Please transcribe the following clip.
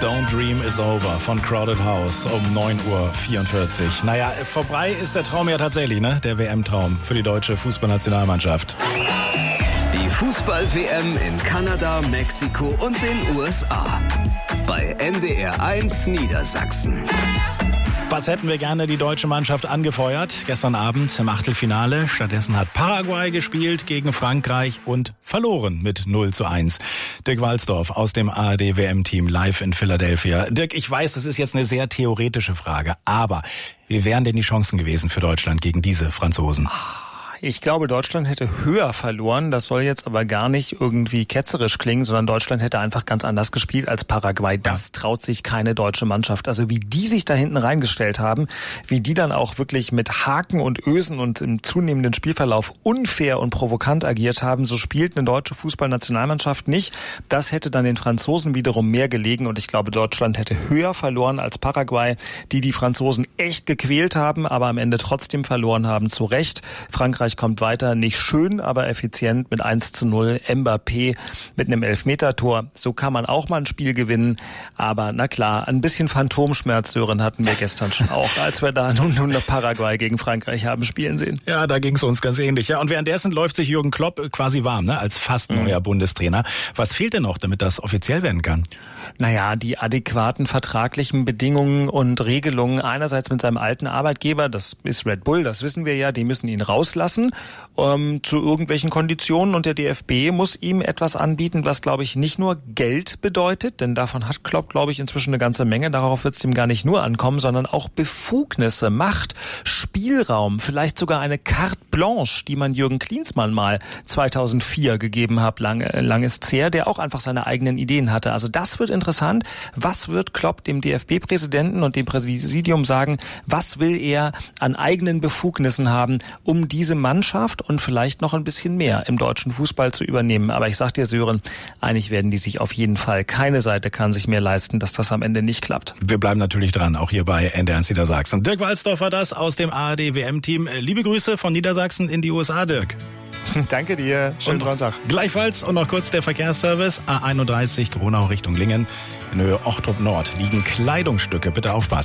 Don't Dream is Over von Crowded House um 9:44 Uhr. Naja, vorbei ist der Traum ja tatsächlich, ne? Der WM-Traum für die deutsche Fußballnationalmannschaft. Die Fußball-WM in Kanada, Mexiko und den USA. Bei NDR 1 Niedersachsen. Was hätten wir gerne die deutsche Mannschaft angefeuert? Gestern Abend im Achtelfinale. Stattdessen hat Paraguay gespielt gegen Frankreich und verloren mit 0:1. Dirk Walzdorf aus dem ARD-WM-Team live in Philadelphia. Dirk, ich weiß, das ist jetzt eine sehr theoretische Frage, aber wie wären denn die Chancen gewesen für Deutschland gegen diese Franzosen? Ich glaube, Deutschland hätte höher verloren. Das soll jetzt aber gar nicht irgendwie ketzerisch klingen, sondern Deutschland hätte einfach ganz anders gespielt als Paraguay. Das traut sich keine deutsche Mannschaft. Also wie die sich da hinten reingestellt haben, wie die dann auch wirklich mit Haken und Ösen und im zunehmenden Spielverlauf unfair und provokant agiert haben, so spielt eine deutsche Fußballnationalmannschaft nicht. Das hätte dann den Franzosen wiederum mehr gelegen und ich glaube, Deutschland hätte höher verloren als Paraguay, die Franzosen echt gequält haben, aber am Ende trotzdem verloren haben, zu Recht. Frankreich kommt weiter, nicht schön, aber effizient mit 1:0. Mbappé mit einem Elfmetertor. So kann man auch mal ein Spiel gewinnen. Aber na klar, ein bisschen Phantomschmerz, Sören, hatten wir gestern schon auch, als wir da nun Paraguay gegen Frankreich haben spielen sehen. Ja, da ging es uns ganz ähnlich. Ja, und währenddessen läuft sich Jürgen Klopp quasi warm, ne, als fast neuer Bundestrainer. Was fehlt denn noch, damit das offiziell werden kann? Naja, die adäquaten vertraglichen Bedingungen und Regelungen einerseits mit seinem alten Arbeitgeber, das ist Red Bull, das wissen wir ja, die müssen ihn rauslassen zu irgendwelchen Konditionen und der DFB muss ihm etwas anbieten, was, glaube ich, nicht nur Geld bedeutet, denn davon hat Klopp, glaube ich, inzwischen eine ganze Menge, darauf wird es ihm gar nicht nur ankommen, sondern auch Befugnisse, Macht, Spielraum, vielleicht sogar eine Carte Blanche, die man Jürgen Klinsmann mal 2004 gegeben hat, lang ist her, der auch einfach seine eigenen Ideen hatte. Also das wird interessant. Was wird Klopp dem DFB-Präsidenten und dem Präsidium sagen? Was will er an eigenen Befugnissen haben, um diese Mannschaft und vielleicht noch ein bisschen mehr im deutschen Fußball zu übernehmen? Aber ich sag dir, Sören, einig werden die sich auf jeden Fall. Keine Seite kann sich mehr leisten, dass das am Ende nicht klappt. Wir bleiben natürlich dran, auch hier bei NDR 1 Niedersachsen. Dirk Walzdorf war das aus dem ARD-WM-Team. Liebe Grüße von Niedersachsen in die USA, Dirk. Danke dir. Schönen Sonntag. Gleichfalls und noch kurz der Verkehrsservice. A31 Gronau Richtung Lingen. In Höhe Ochtrup Nord liegen Kleidungsstücke. Bitte aufpassen.